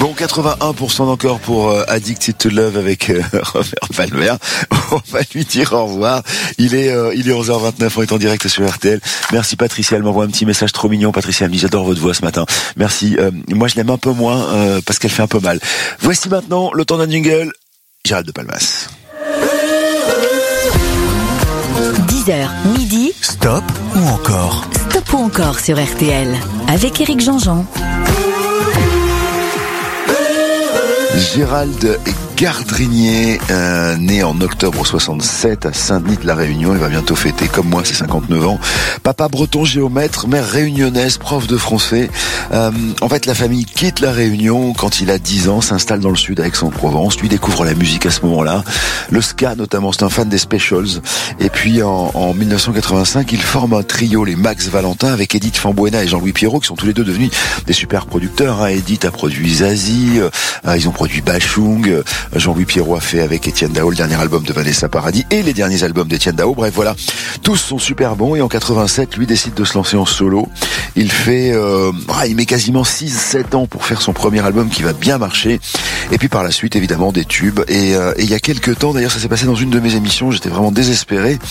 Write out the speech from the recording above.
Bon, 81% d'encore pour Addicted to Love avec Robert Palmer. On va lui dire au revoir. Il est 11h29, on est en direct sur RTL. Merci Patricia, elle m'envoie un petit message trop mignon. Patricia elle me dit j'adore votre voix ce matin. Merci. Moi je l'aime un peu moins parce qu'elle fait un peu mal. Voici maintenant le temps d'un jingle. Gérald de Palmas. 10h, midi. Stop ou encore? Stop ou encore sur RTL. Avec Éric Jean-Jean. Gérald Gardrinier, né en octobre 67 à Saint-Denis de la Réunion. Il va bientôt fêter, comme moi, ses 59 ans. Papa breton géomètre, mère réunionnaise, prof de français. En fait, la famille quitte la Réunion quand il a 10 ans, s'installe dans le sud à Aix-en-Provence. Lui découvre la musique à ce moment-là. Le ska, notamment, c'est un fan des Specials. Et puis, en 1985, il forme un trio, les Max Valentin, avec Edith Fambuena et Jean-Louis Pierrot, qui sont tous les deux devenus des super producteurs. Edith a produit Zazie, ils ont produit Bachung. Jean-Louis Pierrot a fait avec Étienne Dao le dernier album de Vanessa Paradis et les derniers albums d'Étienne Dao. Bref, voilà, tous sont super bons. Et en 87, lui décide de se lancer en solo. Il met quasiment 6-7 ans pour faire son premier album qui va bien marcher. Et puis par la suite, évidemment, des tubes. Et il y a quelques temps, d'ailleurs, ça s'est passé dans une de mes émissions. J'étais vraiment désespéré.